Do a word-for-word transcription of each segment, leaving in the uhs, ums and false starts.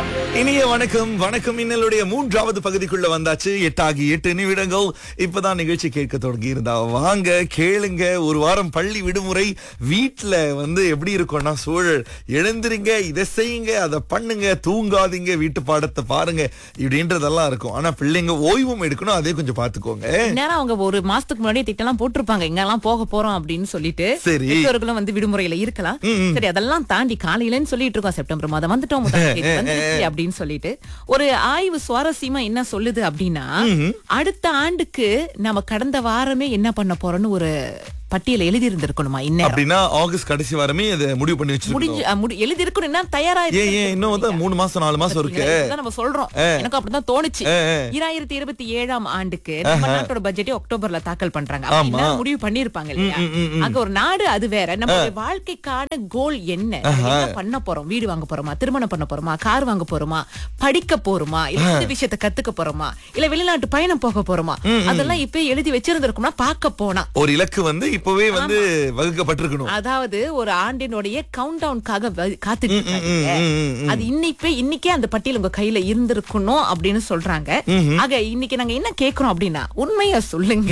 இனிய வணக்கம் வணக்கம் இன்னலுடைய மூன்றாவது பகுதிக்குள்ள வந்தாச்சு. எட்டாகி எட்டு நிமிடங்கள் இப்பதான் நிகழ்ச்சி கேட்க தொடங்கி இருந்தா வாங்க கேளுங்க. ஒரு வாரம் பள்ளி விடுமுறை, வீட்டுல வந்து எப்படி இருக்கும்னா சூழல், எழுந்திருங்க, இதை செய்யுங்க, அதை பண்ணுங்க, தூங்காதீங்க, வீட்டு பாடத்தை பாருங்க, இப்படின்றதெல்லாம் இருக்கும். ஆனா பிள்ளைங்க ஓய்வும் எடுக்கணும், அதே கொஞ்சம் பாத்துக்கோங்க. நேரம் அவங்க ஒரு மாசத்துக்கு முன்னாடி திட்டம்லாம் போட்டிருப்பாங்க, எங்கெல்லாம் போக போறோம் அப்படின்னு சொல்லிட்டு. சரி, பெற்றோர்களும் வந்து விடுமுறையில இருக்கலாம். சரி, அதெல்லாம் தாண்டி காலையிலன்னு சொல்லிட்டு இருக்கோம், செப்டம்பர் மாதம் வந்துட்டோம், முதல் தேதி வந்துருச்சு அப்படின்னு சொல்லிட்டு ஒரு ஆய்வு சுவாரஸ்யமா என்ன சொல்லுது அப்படின்னா, அடுத்த ஆண்டுக்கு நம்ம கடந்த வாரமே என்ன பண்ண போறோம்னு ஒரு பட்டியல எழுதி இருந்திருக்கணுமா? அப்படின்னா ஆகஸ்ட் கடைசி வாரமே அதை முடிவு பண்ணி வச்சிருக்கோம். எழுதி இருக்கணும், தயாரா இன்னும் மூணு மாசம் நாலு மாசம் இருக்கு நம்ம சொல்றோம். எனக்கு அப்படிதான் தோணுச்சு. இரண்டாயிரத்தி இருபத்தி ஏழாம் ஆண்டுக்கு நம்ம நாட்டோட பட்ஜெட்டை அக்டோபர்ல தாக்கல் பண்றாங்க அப்படின்னா முடிவு பண்ணிருப்பாங்க இல்லையா? அங்க ஒரு நாடு அது வேற. நம்ம வாழ்க்கைக்கான கோல் என்ன, என்ன பண்ண போறோம்? வீடு வாங்க போறோமா, திருமணம் பண்ண போறோமா, கார் வாங்க போறோமா, படிக்க போறோமா, இல்ல இந்த விஷயத்தை கத்துக்க போறோமா, இல்ல வெளிநாட்டு பயணம் போக போறோமா, அதெல்லாம் இப்ப எழுதி வச்சிருந்திருக்கும்னா பார்க்க போனா ஒரு இலக்கு வந்து இப்பவே வந்து வகுக்கப்பட்டிருக்கணும். அதாவது ஒரு ஆண்டினுடைய கவுண்ட் டவுனுக்காக காத்துட்டு இருக்காங்க. அது இன்னைக்கு இன்னைக்கே அந்த பட்டியல் உங்க கையில இருந்திருக்கணும் அப்படின்னு சொல்றாங்க. ஆக இன்னைக்கு நாங்க என்ன கேக்குறோம் அப்படின்னா, உண்மையா சொல்லுங்க,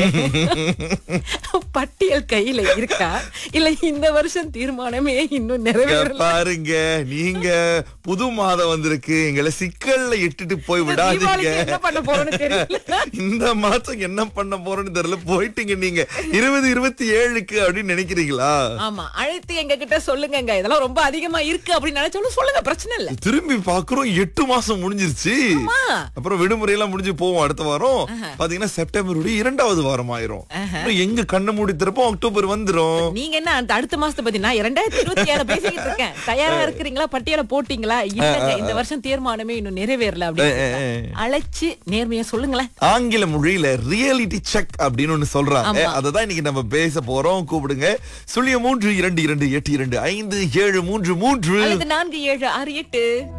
பட்டியல் கையில இருக்கா இல்ல இந்த வருஷம் தீர்மானமே இன்னும் நிறைவேறல? பாருங்க, நீங்க புது மாதம் வந்திருக்கு, எங்களை சிக்கல்ல இட்டுட்டு போய் விடாதீங்க. என்ன பண்ண போறோம்னு தெரியல, இந்த மாசம் என்ன பண்ண போறோம்னு தெரியல, போயிட்டீங்க நீங்க இருபது இருபத்தி ஏழுக்கு அப்படின்னு நினைக்கிறீங்களா? ஆமா, அழைத்து எங்க கிட்ட சொல்லுங்க, இதெல்லாம் ரொம்ப அதிகமா இருக்கு அப்படின்னு நினைச்சாலும் சொல்லுங்க, பிரச்சனை இல்ல. திரும்பி பாக்குறோம் எட்டு மாசம் முடிஞ்சிருச்சு. அப்புறம் விடுமுறை எல்லாம் முடிஞ்சு போவோம். அடுத்த வாரம் பாத்தீங்கன்னா செப்டம்பருடைய இரண்டாவது வாரம் ஆயிரும். எங்க கண்ண மூடி திறப்போம், அக்டோபர் வந்துரும். நீங்க என்ன அந்த அடுத்த மாசத்தை பத்தி நான் இரண்டாயிரத்தி இருபத்தி ஏழு பேசிக்கிட்டு இருக்கேன். தயாரா இருக்கிறீங்களா? பட்டியல போட்டீங்களா? இல்லங்க, இந்த வருஷம் தீர்மானமே இன்னும் நிறைவேறல அப்படின்னு அழைச்சு நேர்மையா சொல்லுங்களேன். ஆங்கில மொழியில ரியாலிட்டி செக் அப்படின்னு ஒண்ணு சொல்றாங்க. அததான் இன்னைக்கு நம்ம பேச போறோம். கூப்பிடுங்க, சுழிய மூன்று இரண்டு இரண்டு எட்டு இரண்டு ஐந்து ஏழு மூன்று மூன்று நான்கு ஏழு ஆறு எட்டு.